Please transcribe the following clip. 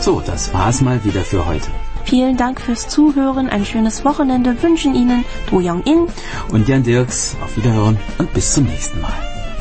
So, das war's mal wieder für heute. Vielen Dank fürs Zuhören, ein schönes Wochenende wünschen Ihnen Do Young-in und Jan Dirks. Auf Wiederhören und bis zum nächsten Mal.